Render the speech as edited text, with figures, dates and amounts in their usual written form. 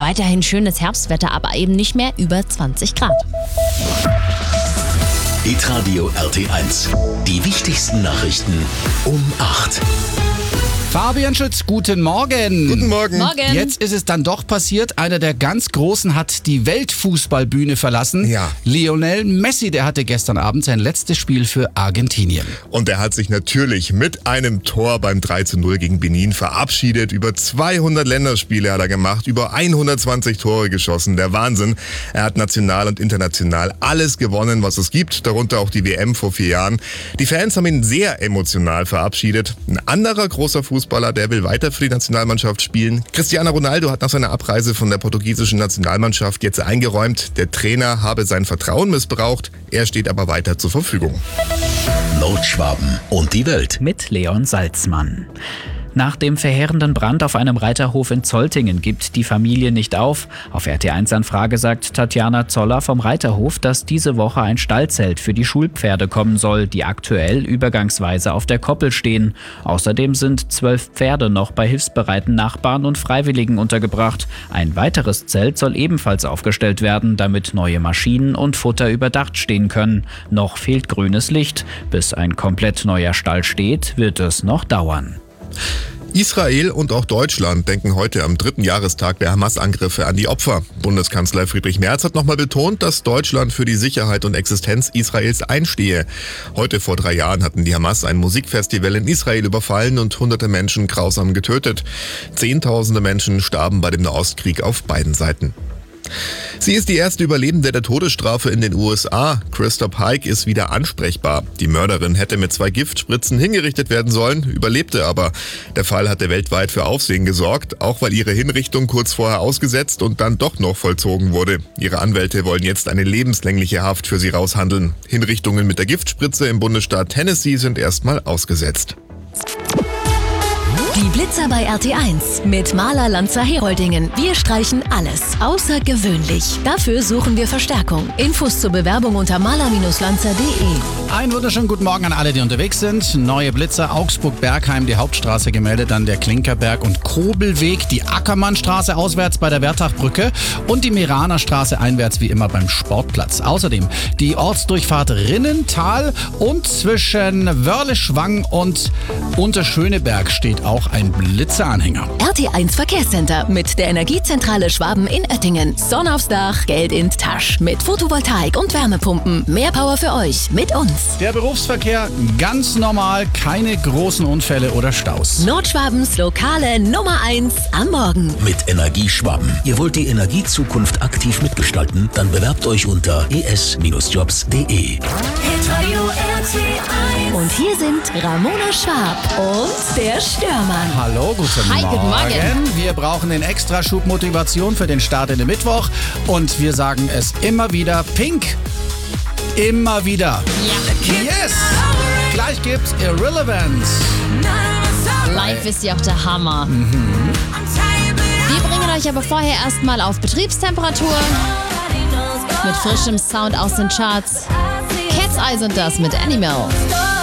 weiterhin schönes Herbstwetter, aber eben nicht mehr über 20 Grad. Hitradio RT1. Die wichtigsten Nachrichten um 8. Fabian Schütz, guten Morgen. Guten Morgen. Morgen. Jetzt ist es dann doch passiert. Einer der ganz Großen hat die Weltfußballbühne verlassen. Ja. Lionel Messi, der hatte gestern Abend sein letztes Spiel für Argentinien. Und er hat sich natürlich mit einem Tor beim 3:0 gegen Benin verabschiedet. Über 200 Länderspiele hat er gemacht, über 120 Tore geschossen. Der Wahnsinn. Er hat national und international alles gewonnen, was es gibt, darunter auch die WM vor 4 Jahren. Die Fans haben ihn sehr emotional verabschiedet. Ein anderer großer Fußballer, der will weiter für die Nationalmannschaft spielen. Cristiano Ronaldo hat nach seiner Abreise von der portugiesischen Nationalmannschaft jetzt eingeräumt, der Trainer habe sein Vertrauen missbraucht. Er steht aber weiter zur Verfügung. Nordschwaben und die Welt. Mit Leon Salzmann. Nach dem verheerenden Brand auf einem Reiterhof in Zoltingen gibt die Familie nicht auf. Auf RT1-Anfrage sagt Tatjana Zoller vom Reiterhof, dass diese Woche ein Stallzelt für die Schulpferde kommen soll, die aktuell übergangsweise auf der Koppel stehen. Außerdem sind 12 Pferde noch bei hilfsbereiten Nachbarn und Freiwilligen untergebracht. Ein weiteres Zelt soll ebenfalls aufgestellt werden, damit neue Maschinen und Futter überdacht stehen können. Noch fehlt grünes Licht. Bis ein komplett neuer Stall steht, wird es noch dauern. Israel und auch Deutschland denken heute am 3. Jahrestag der Hamas-Angriffe an die Opfer. Bundeskanzler Friedrich Merz hat nochmal betont, dass Deutschland für die Sicherheit und Existenz Israels einstehe. Heute vor 3 Jahren hatten die Hamas ein Musikfestival in Israel überfallen und hunderte Menschen grausam getötet. Zehntausende Menschen starben bei dem Nahostkrieg auf beiden Seiten. Sie ist die erste Überlebende der Todesstrafe in den USA. Krista Pike ist wieder ansprechbar. Die Mörderin hätte mit 2 Giftspritzen hingerichtet werden sollen, überlebte aber. Der Fall hatte weltweit für Aufsehen gesorgt, auch weil ihre Hinrichtung kurz vorher ausgesetzt und dann doch noch vollzogen wurde. Ihre Anwälte wollen jetzt eine lebenslängliche Haft für sie raushandeln. Hinrichtungen mit der Giftspritze im Bundesstaat Tennessee sind erstmal ausgesetzt. Die Blitzer bei RT1 mit Maler Lanzer Heroldingen. Wir streichen alles außergewöhnlich. Dafür suchen wir Verstärkung. Infos zur Bewerbung unter maler-lanzer.de. Einen wunderschönen guten Morgen an alle, die unterwegs sind. Neue Blitzer, Augsburg-Bergheim, die Hauptstraße gemeldet, dann der Klinkerberg- und Kobelweg, die Ackermannstraße auswärts bei der Wertachbrücke und die Meranerstraße einwärts wie immer beim Sportplatz. Außerdem die Ortsdurchfahrt Rinnental und zwischen Wörle-Schwang und Unterschöneberg steht auch ein Blitzeranhänger. RT1 Verkehrscenter mit der Energiezentrale Schwaben in Oettingen. Sonne aufs Dach, Geld in die Tasche. Mit Photovoltaik und Wärmepumpen. Mehr Power für euch mit uns. Der Berufsverkehr ganz normal, keine großen Unfälle oder Staus. Nordschwabens lokale Nummer 1 am Morgen. Mit Energieschwaben. Ihr wollt die Energiezukunft aktiv mitgestalten? Dann bewerbt euch unter es-jobs.de. Und hier sind Ramona Schwab und der Stürmann. Hallo, guten Hi, Morgen. guten Morgen. Wir brauchen den Extraschub Motivation für den Start in den Mittwoch und wir sagen es immer wieder, Pink. Immer wieder. Ja. Yes! Gleich gibt's Irrelevance. Live ist ja auch der Hammer. Wir bringen euch aber vorher erstmal auf Betriebstemperatur. Mit frischem Sound aus den Charts. Cat's Eye sind das mit Animal.